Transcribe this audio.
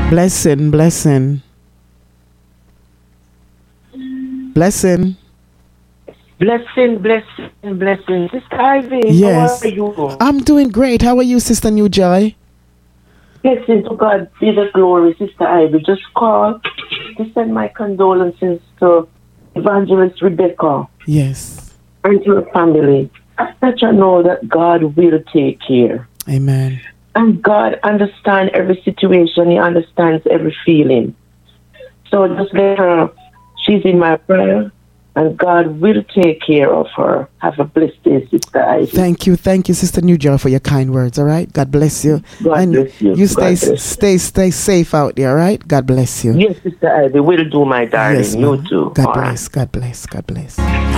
Blessing, blessing. Blessing. Blessing, blessing, blessing. Sister Ivy, Yes. how are you? I'm doing great. How are you, Sister New Joy? Blessing to God be the glory, Sister Ivy. Just call to send my condolences to Evangelist Rebecca Yes. and to her family. Let you know that God will take care. Amen. And God understands every situation. He understands every feeling. So just let her, she's in my prayer, and God will take care of her. Have a blessed day, Sister Ivy. Thank you, Sister New Joy, for your kind words. All right, God bless you. God bless you. You God bless stay safe out there. All right, God bless you. Yes, Sister Ivy, will do, my darling. Yes, you ma'am. too. God All right. bless. God bless. God bless.